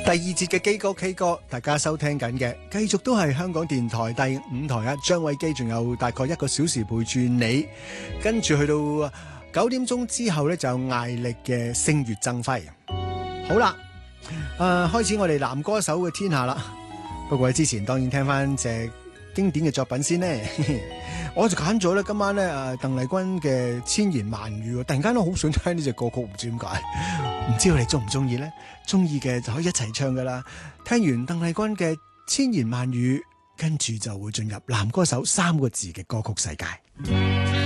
第二節嘅基歌 K 歌，大家收聽緊嘅，繼續都係香港電台第5台啊！張偉基仲有大概1個小時陪住你，跟住去到9點鐘之後呢，就有艾力嘅星月爭輝。好啦，開始我哋男歌手嘅天下啦。不過喺之前當然聽翻隻經典嘅作品先呢。我就揀咗咧今晚咧鄧麗君嘅千言萬語，突然間都好想聽呢隻歌曲，唔知點解，唔知道你中唔中意咧？中意嘅就可以一齊唱噶啦。聽完鄧麗君嘅千言萬語，跟住就會進入男歌手3個字嘅歌曲世界。